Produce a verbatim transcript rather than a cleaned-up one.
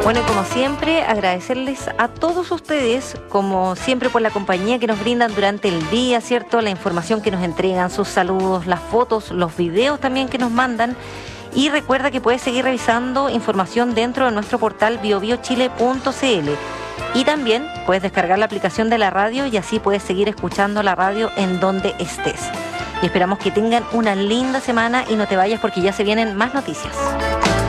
Bueno, y como siempre, agradecerles a todos ustedes, como siempre, por la compañía que nos brindan durante el día, ¿cierto? La información que nos entregan, sus saludos, las fotos, los videos también que nos mandan. Y recuerda que puedes seguir revisando información dentro de nuestro portal bio bio chile punto c l. Y también puedes descargar la aplicación de la radio y así puedes seguir escuchando la radio en donde estés. Y esperamos que tengan una linda semana y no te vayas porque ya se vienen más noticias.